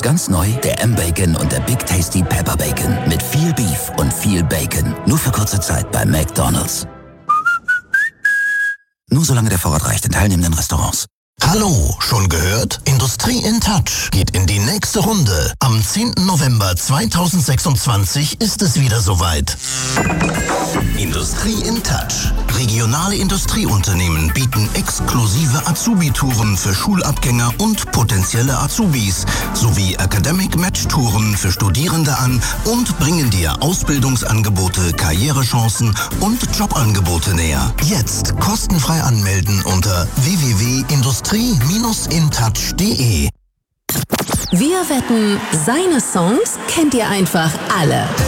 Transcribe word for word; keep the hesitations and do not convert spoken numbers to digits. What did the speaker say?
Ganz neu der M-Bacon und der Big Tasty Pepper Bacon. Mit viel Beef und viel Bacon. Nur für kurze Zeit bei McDonald's. Nur solange der Vorrat reicht in teilnehmenden Restaurants. Hallo, schon gehört? Industrie in Touch geht in die nächste Runde. Am zehnten November zweitausendsechsundzwanzig ist es wieder soweit. Industrie in Touch. Regionale Industrieunternehmen bieten exklusive Azubi-Touren für Schulabgänger und potenzielle Azubis sowie Academic Match-Touren für Studierende an und bringen dir Ausbildungsangebote, Karrierechancen und Jobangebote näher. Jetzt kostenfrei anmelden unter w w w punkt industrie Bindestrich intouch punkt de. Wir wetten, seine Songs kennt ihr einfach alle.